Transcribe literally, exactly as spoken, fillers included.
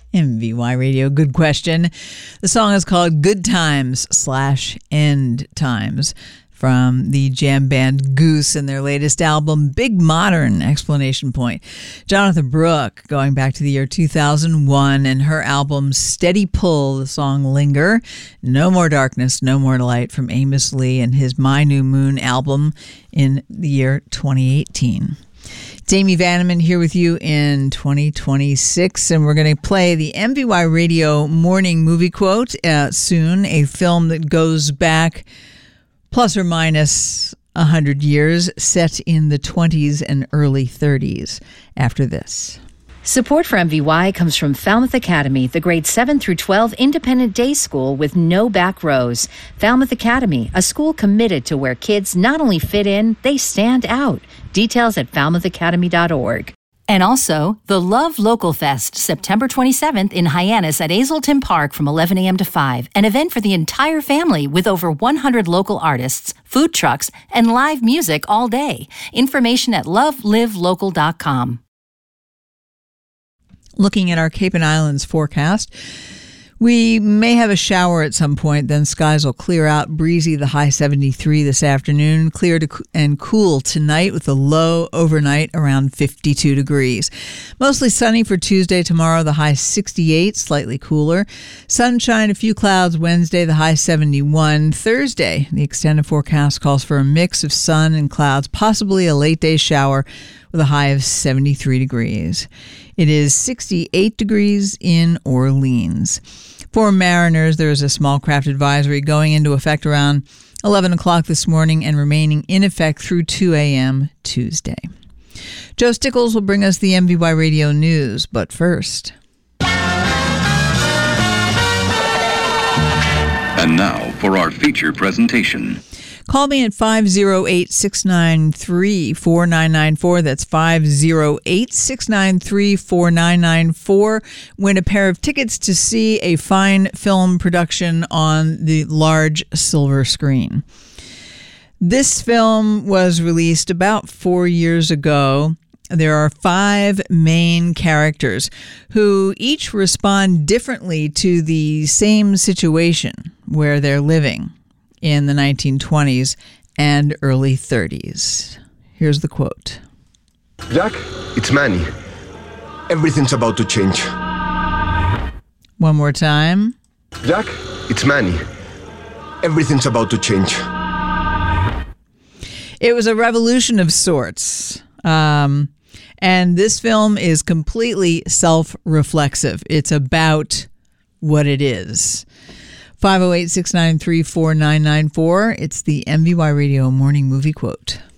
M V Y Radio, good question. The song is called Good Times slash End Times from the jam band Goose and their latest album, Big Modern, exclamation point. Jonathan Brooke, going back to the year two thousand one, and her album Steady Pull, the song Linger, No More Darkness, No More Light from Amos Lee and his My New Moon album in the year twenty eighteen. It's Amy Vanneman here with you in twenty twenty-six, and we're going to play the M V Y Radio Morning Movie Quote uh, soon, a film that goes back plus or minus one hundred years, set in the twenties and early thirties after this. Support for M V Y comes from Falmouth Academy, the grade seven through twelve independent day school with no back rows. Falmouth Academy, a school committed to where kids not only fit in, they stand out. Details at falmouth academy dot org. And also, the Love Local Fest, September twenty-seventh in Hyannis at Azleton Park from eleven a.m. to five. An event for the entire family with over one hundred local artists, food trucks, and live music all day. Information at love live local dot com. Looking at our Cape and Islands forecast, we may have a shower at some point, then skies will clear out, breezy, the high seventy-three this afternoon, clear to, and cool tonight with a low overnight around fifty-two degrees. Mostly sunny for Tuesday, tomorrow, the high sixty-eight, slightly cooler. Sunshine, a few clouds Wednesday, the high seventy-one. Thursday, the extended forecast calls for a mix of sun and clouds, possibly a late day shower with a high of seventy-three degrees. It is sixty-eight degrees in Orleans. For mariners, there is a small craft advisory going into effect around eleven o'clock this morning and remaining in effect through two a.m. Tuesday. Joe Stickles will bring us the M V Y Radio News, but first. And now for our feature presentation. Call me at five oh eight, six nine three, four nine nine four. That's five oh eight, six nine three, four nine nine four. Win a pair of tickets to see a fine film production on the large silver screen. This film was released about four years ago. There are five main characters who each respond differently to the same situation where they're living in the nineteen twenties and early thirties. Here's the quote. Jack, it's Manny. Everything's about to change. One more time. Jack, it's Manny. Everything's about to change. It was a revolution of sorts. Um, and this film is completely self-reflexive. It's about what it is. five oh eight, six nine three, four nine nine four. It's the M V Y Radio Morning Movie Quote.